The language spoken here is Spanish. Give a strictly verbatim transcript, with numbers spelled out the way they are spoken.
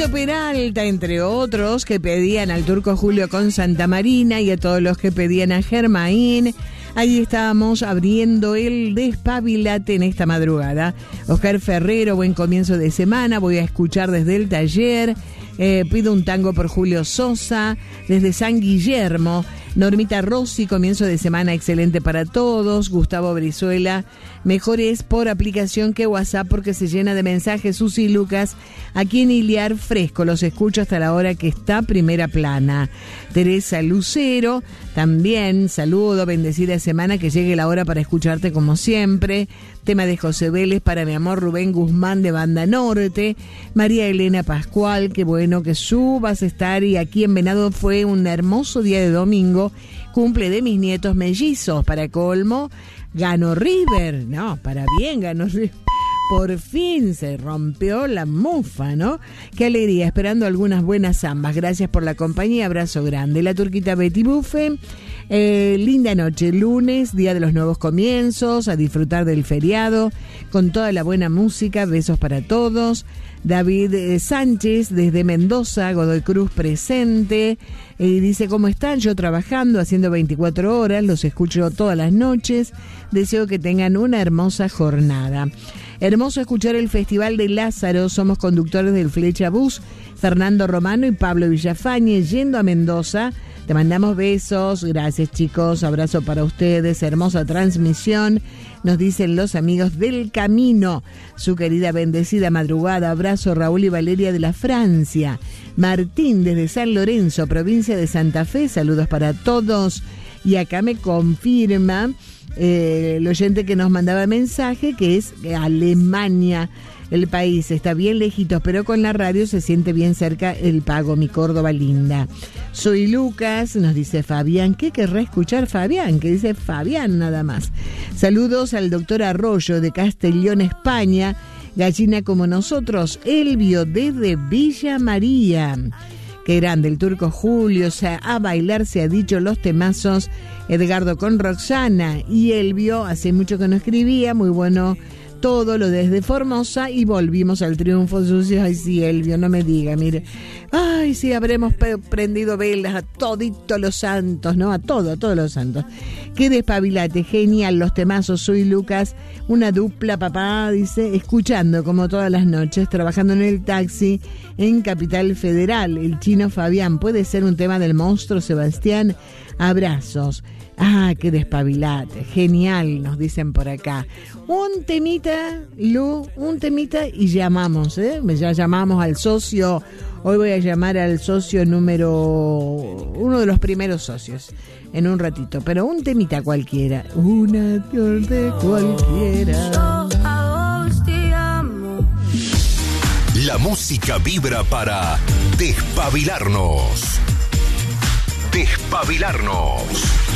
Julio Peralta, entre otros, que pedían al Turco Julio con Santa Marina y a todos los que pedían a Germain. Ahí estábamos abriendo el Despabilate en esta madrugada. Oscar Ferrero, buen comienzo de semana, voy a escuchar desde el taller. Eh, pido un tango por Julio Sosa, desde San Guillermo. Normita Rossi, comienzo de semana excelente para todos. Gustavo Brizuela, mejor es por aplicación que WhatsApp porque se llena de mensajes. Susi Lucas, aquí en Iliar fresco, los escucho hasta la hora que está primera plana. Teresa Lucero, también saludo, bendecida semana, que llegue la hora para escucharte como siempre. Tema de José Vélez para mi amor Rubén Guzmán de Banda Norte. María Elena Pascual, qué bueno que subas a estar, y aquí en Venado fue un hermoso día de domingo, cumple de mis nietos mellizos, para colmo, ganó River, no, para bien ganó River. Por fin se rompió la mufa, ¿no? Qué alegría, esperando algunas buenas zambas. Gracias por la compañía, abrazo grande. La turquita Betty Buffet, eh, linda noche, lunes, día de los nuevos comienzos, a disfrutar del feriado, con toda la buena música, besos para todos. David eh, Sánchez, desde Mendoza, Godoy Cruz presente, y eh, dice, ¿cómo están? Yo trabajando, haciendo veinticuatro horas, los escucho todas las noches, deseo que tengan una hermosa jornada. Hermoso escuchar el Festival de Lázaro, somos conductores del Flecha Bus, Fernando Romano y Pablo Villafañe, yendo a Mendoza. Te mandamos besos, gracias chicos, abrazo para ustedes, hermosa transmisión, nos dicen los amigos del camino, su querida bendecida madrugada, abrazo Raúl y Valeria de la Francia, Martín desde San Lorenzo, provincia de Santa Fe, saludos para todos, y acá me confirma eh, el oyente que nos mandaba mensaje que es Alemania. El país está bien lejitos, pero con la radio se siente bien cerca el pago, mi Córdoba linda. Soy Lucas, nos dice Fabián. ¿Qué querrá escuchar Fabián? Que dice Fabián nada más. Saludos al doctor Arroyo de Castellón, España. Gallina como nosotros, Elvio desde Villa María. Qué grande, el Turco Julio, o sea, a bailar se ha dicho los temazos. Edgardo con Roxana y Elvio, hace mucho que no escribía, muy bueno todo lo desde Formosa, y volvimos al triunfo sucio. Ay, sí, Elvio, no me diga, mire. Ay, sí, habremos pe- prendido velas a toditos los santos, ¿no? A todo, a todos los santos. Qué despabilate, genial, los temazos. Soy Lucas, una dupla, papá, dice, escuchando como todas las noches, trabajando en el taxi en Capital Federal. El chino Fabián, puede ser un tema del monstruo Sebastián. Abrazos. Ah, qué despabilate, genial, nos dicen por acá. Un temita, Lu, un temita y llamamos, ¿eh? Ya llamamos al socio, hoy voy a llamar al socio número, uno de los primeros socios, en un ratito, pero un temita cualquiera, una de cualquiera. La música vibra para despabilarnos. Despabilarnos.